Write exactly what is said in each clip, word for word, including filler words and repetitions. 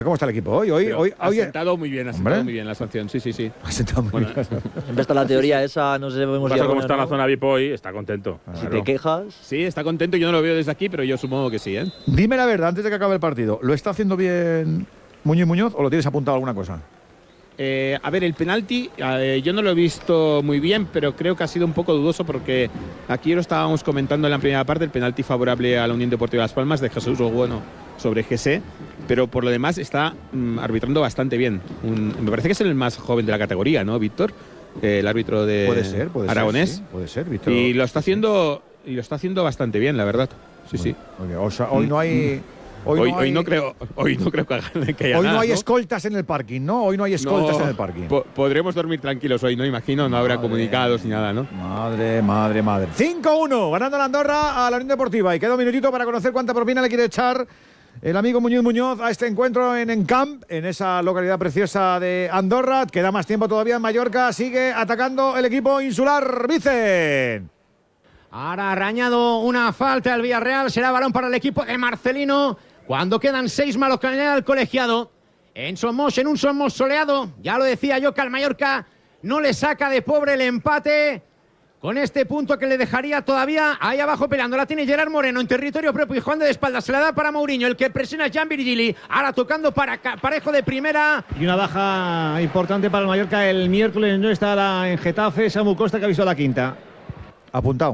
¿Cómo está el equipo hoy? Hoy, hoy, ha hoy sentado muy bien, ha sentado Hombre. muy bien la sanción, sí, sí, sí. Ha sentado muy Bueno, bien. Siempre está la teoría esa, no sé cómo Pasa como está en la zona V I P hoy, está contento. Si te quejas. Sí, está contento, yo no lo veo desde aquí, pero yo supongo que sí, ¿eh? Dime la verdad, antes de que acabe el partido, ¿lo está haciendo bien Muñoz Muñoz o lo tienes apuntado alguna cosa? Eh, a ver, el penalti, eh, yo no lo he visto muy bien, pero creo que ha sido un poco dudoso porque aquí lo estábamos comentando en la primera parte, el penalti favorable a la Unión Deportiva Las Palmas de Jesús Bueno sobre G S, pero por lo demás está mm, arbitrando bastante bien. Un, me parece que es el más joven de la categoría, ¿no, Víctor? Eh, el árbitro de Puede ser, puede Aragonés. ser. Sí, puede ser, Víctor. Y lo está haciendo, y lo está haciendo bastante bien, la verdad. Sí, Bueno, sí. okay, o sea, hoy no hay. Hoy, Hoy, no, hoy hay, no creo, hoy no creo que, haga, que haya hoy nada, no hay ¿no? escoltas en el parking, ¿no? Hoy no hay escoltas No, en el parking. po- podremos dormir tranquilos hoy, ¿no? Imagino, no habrá Madre, comunicados ni nada, ¿no? Madre, madre, madre. cinco uno, ganando la Andorra a la Unión Deportiva. Y queda un minutito para conocer cuánta propina le quiere echar el amigo Muñoz Muñoz a este encuentro en Encamp, en esa localidad preciosa de Andorra. Queda más tiempo todavía en Mallorca. Sigue atacando el equipo insular. Vicen. Ahora ha arañado una falta al Villarreal. Será balón para el equipo de Marcelino. Cuando quedan seis malos que al colegiado. En Somos, en un Somos soleado. Ya lo decía yo que al Mallorca no le saca de pobre el empate. Con este punto que le dejaría todavía ahí abajo peleando. La tiene Gerard Moreno en territorio propio y jugando de espaldas. Se la da para Mourinho. El que presiona es Jan Virgili. Ahora tocando para Parejo de primera. Y una baja importante para el Mallorca el miércoles. No estará en Getafe. Samu Costa, que ha visto la quinta. Apuntado.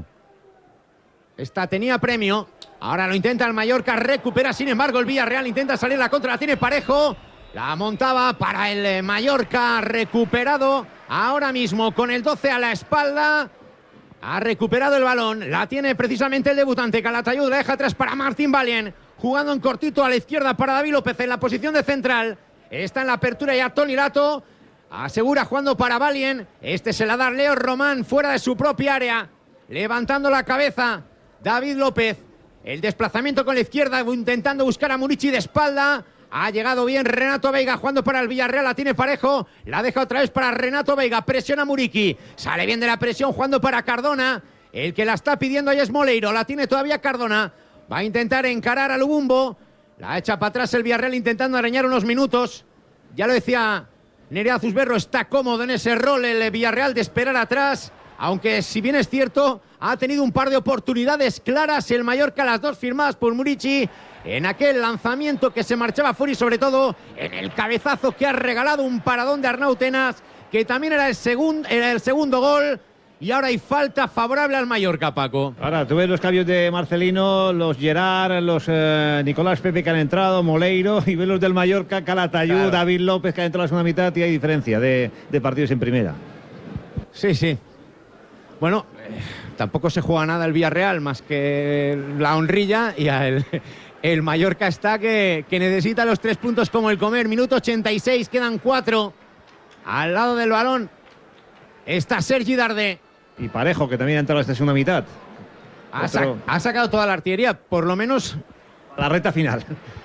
Esta tenía premio. Ahora lo intenta el Mallorca. Recupera, sin embargo, el Villarreal. Intenta salir la contra. La tiene Parejo. La montaba para el Mallorca. Recuperado ahora mismo con el doce a la espalda. Ha recuperado el balón. La tiene precisamente el debutante. Calatayud la deja atrás para Martín Valien. Jugando en cortito a la izquierda para David López en la posición de central. Está en la apertura ya Toni Lato. Asegura jugando para Valien. Este se la da Leo Román fuera de su propia área. Levantando la cabeza David López. El desplazamiento con la izquierda, intentando buscar a Murici de espalda. Ha llegado bien Renato Veiga jugando para el Villarreal. La tiene Parejo. La deja otra vez para Renato Veiga. Presiona Muriqui. Sale bien de la presión jugando para Cardona. El que la está pidiendo ahí es Moleiro. La tiene todavía Cardona. Va a intentar encarar a Lubumbo. La echa para atrás el Villarreal intentando arañar unos minutos. Ya lo decía Nerea Zusberro. Está cómodo en ese rol el Villarreal de esperar atrás. Aunque si bien es cierto, ha tenido un par de oportunidades claras el Mallorca, las dos firmadas por Murici, en aquel lanzamiento que se marchaba fuera y sobre todo en el cabezazo que ha regalado un paradón de Arnau Tenas, que también era el, segun, era el segundo gol. Y ahora hay falta favorable al Mallorca, Paco. Ahora, tú ves los cambios de Marcelino, los Gerard, los eh, Nicolás Pepe que han entrado, Moleiro, y ves los del Mallorca, Calatayud, claro. David López que ha entrado en la segunda mitad, y hay diferencia de, de partidos en primera. Sí, sí. Bueno, eh, tampoco se juega nada el Villarreal más que la honrilla, y el, el Mallorca está que, que necesita los tres puntos como el comer. Minuto ochenta y seis, quedan cuatro. Al lado del balón está Sergi Darder. Y Parejo, que también ha entrado en esta segunda mitad. Ha, sac ha sacado toda la artillería, por lo menos la recta final.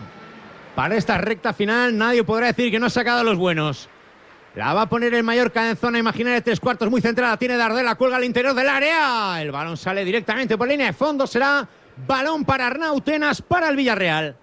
Para esta recta final nadie podrá decir que no ha sacado a los buenos. La va a poner el Mallorca en zona imaginaria de tres cuartos, muy centrada. Tiene Darder, la cuelga al interior del área. El balón sale directamente por línea de fondo. Será balón para Arnau Tenas, para el Villarreal.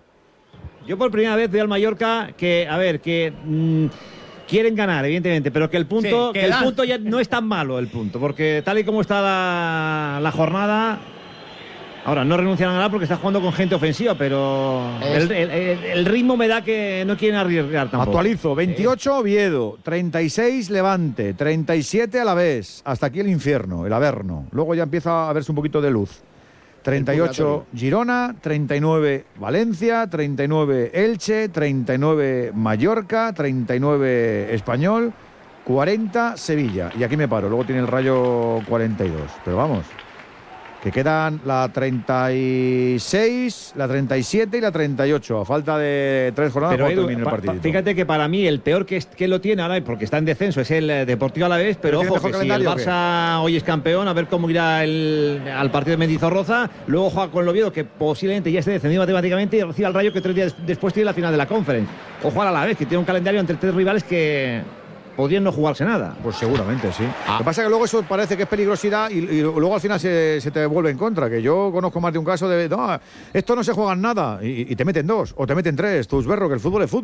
Yo por primera vez veo al Mallorca que, a ver, que mmm, quieren ganar, evidentemente, pero que el punto, sí, que que el punto ya no es tan malo, el punto, porque tal y como está la, la jornada. Ahora, no renuncian a ganar porque está jugando con gente ofensiva, pero es... el, el, el, el ritmo me da que no quieren arriesgar tampoco. Actualizo, veintiocho Oviedo, treinta y seis Levante, treinta y siete Alavés. Hasta aquí el infierno, el Averno. Luego ya empieza a verse un poquito de luz. treinta y ocho Girona, treinta y nueve Valencia, treinta y nueve Elche, treinta y nueve Mallorca, treinta y nueve Español, cuarenta Sevilla. Y aquí me paro, luego tiene el Rayo cuarenta y dos. Pero vamos, que quedan la treinta y seis, la treinta y siete y la treinta y ocho. A falta de tres jornadas para terminar el partido. Fíjate que para mí el peor que, es, que lo tiene ahora, porque está en descenso, es el Deportivo Alavés, pero, pero ojo que si el Barça hoy es campeón, a ver cómo irá el, al partido de Mendizorroza. Luego juega con el Oviedo, que posiblemente ya esté descendido matemáticamente, y recibe al Rayo, que tres días después tiene la final de la Conference. Ojo al Alavés, que tiene un calendario entre tres rivales que podrían no jugarse nada. Pues seguramente, sí. Ah. Lo que pasa es que luego eso parece que es peligrosidad y, y luego al final se, se te vuelve en contra. Que yo conozco más de un caso de, no, esto no se juega en nada y, y te meten dos o te meten tres. Tus berro, que el fútbol es fútbol.